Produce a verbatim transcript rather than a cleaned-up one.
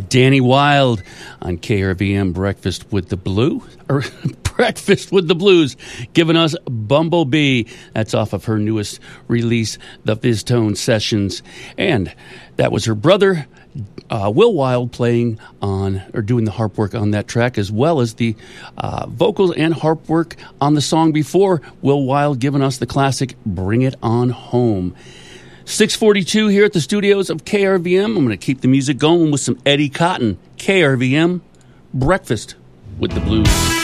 Danny Wilde on K R V M Breakfast with the Blue, or Breakfast with the Blues, giving us Bumblebee. That's off of her newest release, The Fizztone Sessions. And that was her brother, uh, Will Wilde, playing on, or doing the harp work on that track, as well as the uh, vocals and harp work on the song before. Will Wilde giving us the classic Bring It On Home. six forty-two here at the studios of K R V M. I'm going to keep the music going with some Eddie Cotton. K R V M, Breakfast with the Blues.